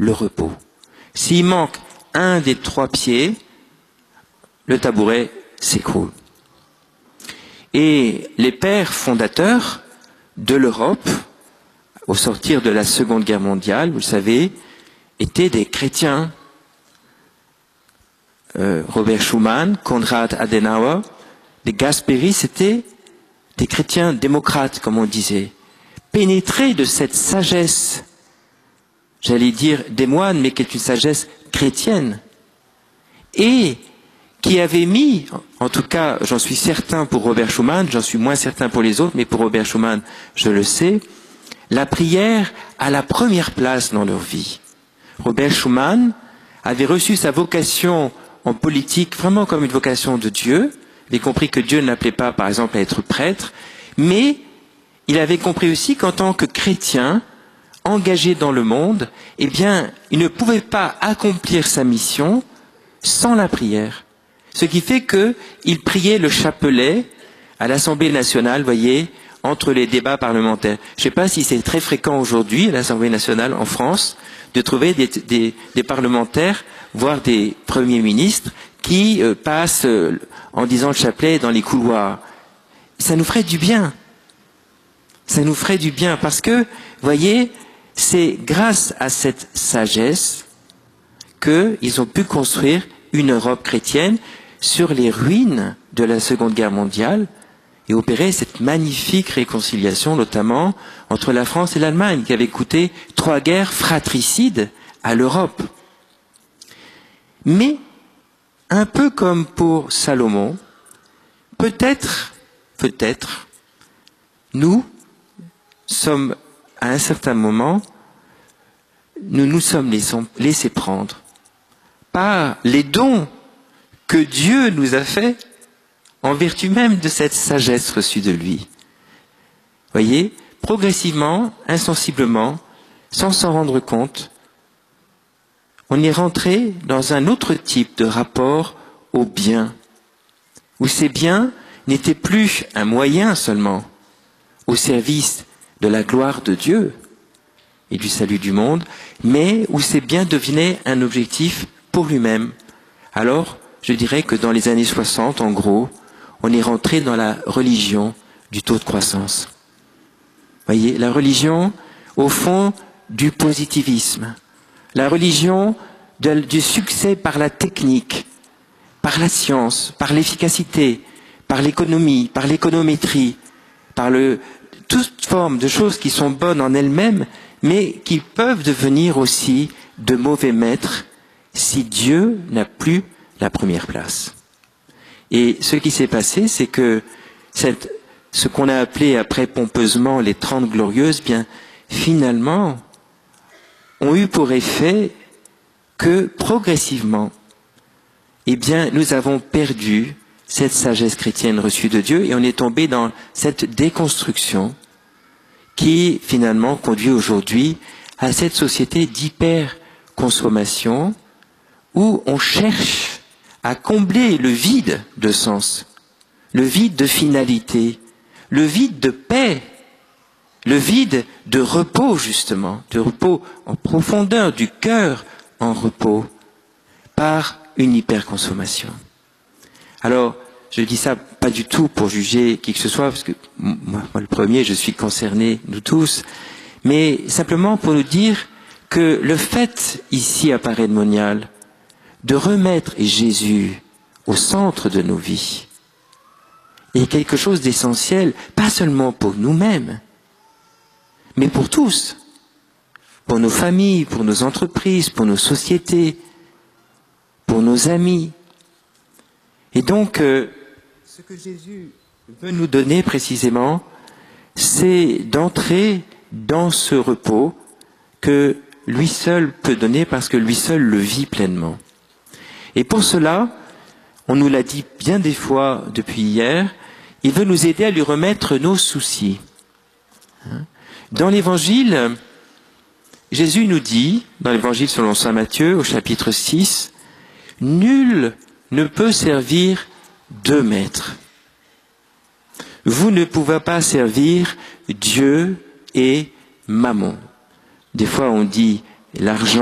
le repos. S'il manque un des 3 pieds, le tabouret s'écroule. Et les pères fondateurs de l'Europe, au sortir de la Seconde Guerre mondiale, vous le savez, étaient des chrétiens. Robert Schuman, Konrad Adenauer, les Gasperi, c'était des chrétiens démocrates, comme on disait, pénétrés de cette sagesse, j'allais dire des moines, mais qui est une sagesse chrétienne, et qui avait mis, en tout cas, j'en suis certain pour Robert Schuman, j'en suis moins certain pour les autres, mais pour Robert Schuman, je le sais, la prière à la première place dans leur vie. Robert Schuman avait reçu sa vocation en politique vraiment comme une vocation de Dieu. Il avait compris que Dieu ne l'appelait pas, par exemple, à être prêtre, mais il avait compris aussi qu'en tant que chrétien, engagé dans le monde, eh bien, il ne pouvait pas accomplir sa mission sans la prière. Ce qui fait qu'il priait le chapelet à l'Assemblée nationale, voyez, entre les débats parlementaires. Je ne sais pas si c'est très fréquent aujourd'hui à l'Assemblée nationale en France de trouver des parlementaires, voire des premiers ministres, qui passent en disant le chapelet dans les couloirs. Ça nous ferait du bien. Ça nous ferait du bien parce que, voyez, c'est grâce à cette sagesse qu'ils ont pu construire une Europe chrétienne sur les ruines de la Seconde Guerre mondiale et opérer cette magnifique réconciliation, notamment entre la France et l'Allemagne, qui avait coûté 3 guerres fratricides à l'Europe. Mais, un peu comme pour Salomon, peut-être, nous sommes, à un certain moment, nous nous sommes laissés prendre par les dons que Dieu nous a faits en vertu même de cette sagesse reçue de lui. Voyez, progressivement, insensiblement, sans s'en rendre compte, on est rentré dans un autre type de rapport au bien, où ces biens n'étaient plus un moyen seulement au service de la gloire de Dieu et du salut du monde, mais où ces biens devenaient un objectif pour lui-même. Alors, je dirais que dans les années 60, en gros, on est rentré dans la religion du taux de croissance. Voyez, la religion, au fond, du positivisme. La religion du succès par la technique, par la science, par l'efficacité, par l'économie, par l'économétrie, par toute forme de choses qui sont bonnes en elles-mêmes, mais qui peuvent devenir aussi de mauvais maîtres si Dieu n'a plus la première place. Et ce qui s'est passé, c'est que ce qu'on a appelé après pompeusement les 30 glorieuses, bien, finalement, ont eu pour effet que progressivement, eh bien, nous avons perdu cette sagesse chrétienne reçue de Dieu et on est tombé dans cette déconstruction qui, finalement, conduit aujourd'hui à cette société d'hyper-consommation où on cherche à combler le vide de sens, le vide de finalité, le vide de paix, le vide de repos, justement, de repos en profondeur, du cœur en repos, par une hyperconsommation. Alors, je dis ça pas du tout pour juger qui que ce soit, parce que moi le premier, je suis concerné, nous tous, mais simplement pour nous dire que le fait, ici à Paray-de-Monial, de remettre Jésus au centre de nos vies est quelque chose d'essentiel, pas seulement pour nous-mêmes, mais pour tous, pour nos familles, pour nos entreprises, pour nos sociétés, pour nos amis. Et donc, ce que Jésus veut nous donner précisément, c'est d'entrer dans ce repos que lui seul peut donner parce que lui seul le vit pleinement. Et pour cela, on nous l'a dit bien des fois depuis hier, il veut nous aider à lui remettre nos soucis. Dans l'Évangile, Jésus nous dit, dans l'Évangile selon saint Matthieu, au chapitre 6, « Nul ne peut servir 2 maîtres. Vous ne pouvez pas servir Dieu et Mammon. » Des fois on dit l'argent